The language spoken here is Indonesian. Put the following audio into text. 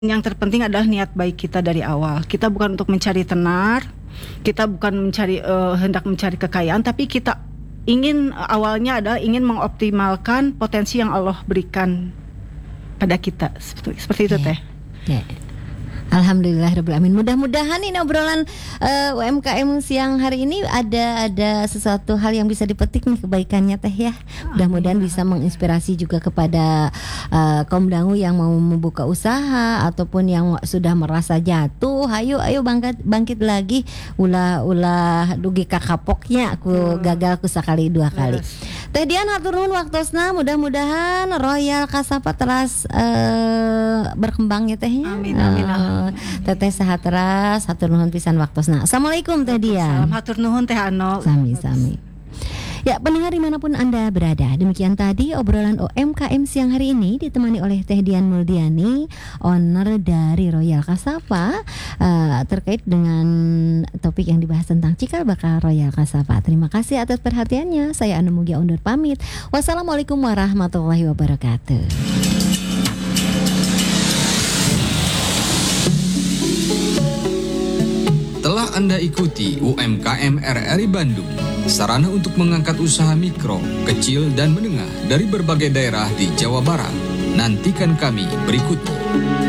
Yang terpenting adalah niat baik kita dari awal. Kita bukan untuk mencari tenar, kita bukan hendak mencari kekayaan, tapi kita awalnya adalah ingin mengoptimalkan potensi yang Allah berikan pada kita. Seperti itu, Teh. Alhamdulillahirrahmanirrahim. Mudah-mudahan ini obrolan UMKM siang hari ini ada sesuatu hal yang bisa dipetik nih kebaikannya, Teh ya. Mudah-mudahan bisa menginspirasi juga kepada kaum dangu yang mau membuka usaha ataupun yang sudah merasa jatuh. Ayo bangkit lagi. Ulah dugi kakapoknya aku gagal ku sekali dua kali. Teh Dian hatur nuhun waktosna, mudah-mudahan Royal Kasapa teras berkembang ya Teh. Amin. Teteh sehat teras, hatur nuhun pisan waktosna. Assalamualaikum Teh Dian. Salam hatur nuhun Teh Ano. Sami-sami. Ya, pendengar dimanapun Anda berada, demikian tadi obrolan UMKM siang hari ini ditemani oleh Teh Dian Muldiani, owner dari Royal Kasapa, terkait dengan topik yang dibahas tentang cikal bakal Royal Kasapa. Terima kasih atas perhatiannya. Saya Anu Mugia undur pamit. Wassalamualaikum warahmatullahi wabarakatuh. Telah Anda ikuti UMKM RRI Bandung, sarana untuk mengangkat usaha mikro, kecil, dan menengah dari berbagai daerah di Jawa Barat. Nantikan kami berikutnya.